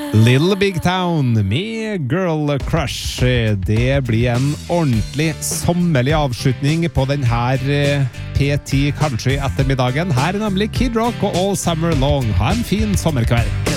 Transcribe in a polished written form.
Little Big Town med Girl Crush. Det blir en ordentlig sommerlig avslutning på den her P10 Country ettermiddagen. Her er nemlig Kid Rock og All Summer Long. Ha en fin sommerkveld.